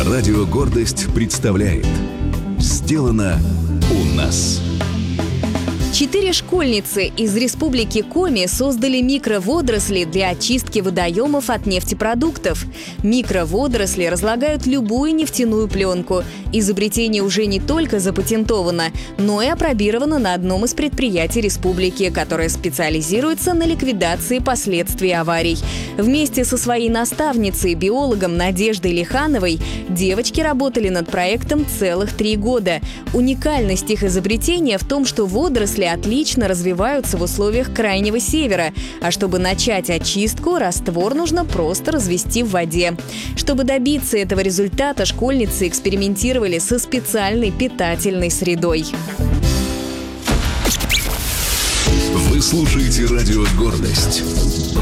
Радио «Гордость» представляет «Сделано у нас». 4 школьницы из Республики Коми создали микроводоросли для очистки водоемов от нефтепродуктов. Микроводоросли разлагают любую нефтяную пленку. Изобретение уже не только запатентовано, но и опробировано на одном из предприятий республики, которое специализируется на ликвидации последствий аварий. Вместе со своей наставницей, биологом Надеждой Лихановой, девочки работали над проектом целых 3 года. Уникальность их изобретения в том, что водоросли отлично развиваются в условиях Крайнего Севера, а чтобы начать очистку, раствор нужно просто развести в воде. Чтобы добиться этого результата, школьницы экспериментировали со специальной питательной средой. Вы слушаете радио «Гордость».